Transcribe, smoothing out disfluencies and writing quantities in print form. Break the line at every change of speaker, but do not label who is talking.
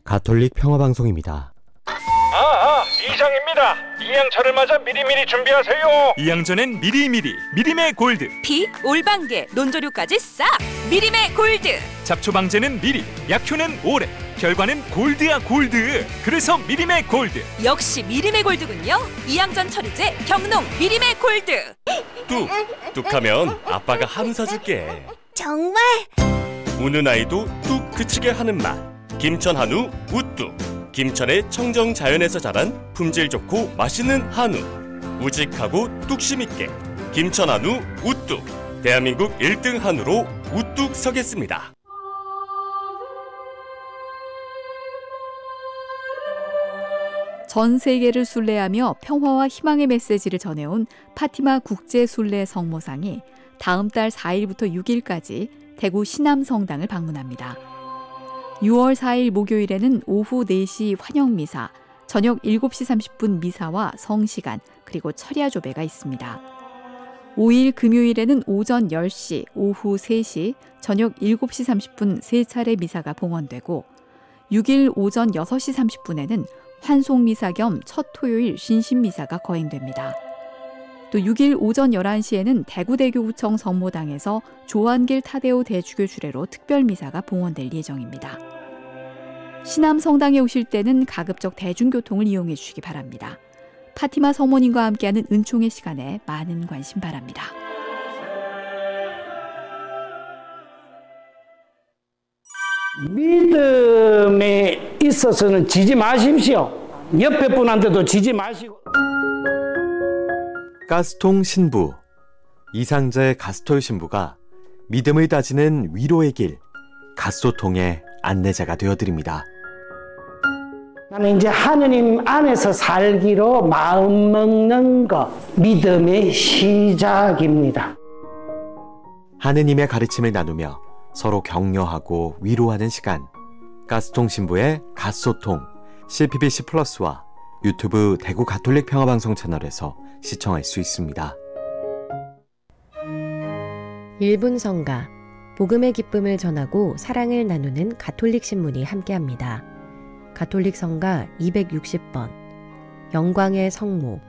가톨릭 평화방송입니다.
이장입니다. 이양철을 맞아 미리미리 준비하세요.
이양전엔 미리미리 미림의 골드,
피, 올방개, 논조류까지 싹 미림의 골드.
잡초 방제는 미리, 약효는 오래, 결과는 골드야 골드. 그래서 미림의 골드.
역시 미림의 골드군요. 이양전 처리제 경농 미림의 골드.
뚝하면 아빠가 한우 사줄게.
정말?
우는 아이도 뚝 그치게 하는 맛. 김천 한우 우뚝. 김천의 청정 자연에서 자란 품질 좋고 맛있는 한우. 우직하고 뚝심 있게 김천 한우 우뚝. 대한민국 1등 한우로 우뚝 서겠습니다.
전 세계를 순례하며 평화와 희망의 메시지를 전해온 파티마 국제 순례 성모상이 다음 달 4일부터 6일까지 대구 신암성당을 방문합니다. 6월 4일 목요일에는 오후 4시 환영미사, 저녁 7시 30분 미사와 성시간, 그리고 철야 조배가 있습니다. 5일 금요일에는 오전 10시, 오후 3시, 저녁 7시 30분 3차례 미사가 봉헌되고 6일 오전 6시 30분에는 환송미사 겸 첫 토요일 신신미사가 거행됩니다. 또 6일 오전 11시에는 대구대교구청 성모당에서 조한길 타데오 대주교 주례로 특별미사가 봉헌될 예정입니다. 신암성당에 오실 때는 가급적 대중교통을 이용해 주시기 바랍니다. 파티마 성모님과 함께하는 은총의 시간에 많은 관심 바랍니다.
믿음에 있어서는 지지 마십시오. 옆에 분한테도 지지 마시고.
가스통 신부, 이상재 가스톨 신부가 믿음을 다지는 위로의 길, 가소통의 안내자가 되어드립니다.
나는 이제 하느님 안에서 살기로 마음 먹는 것, 믿음의 시작입니다.
하느님의 가르침을 나누며 서로 격려하고 위로하는 시간, 가스통 신부의 가소통, CPBC 플러스와 유튜브 대구 가톨릭 평화방송 채널에서 시청할 수 있습니다.
1분 성가, 복음의 기쁨을 전하고 사랑을 나누는 가톨릭 신문이 함께합니다. 가톨릭 성가 260번, 영광의 성모,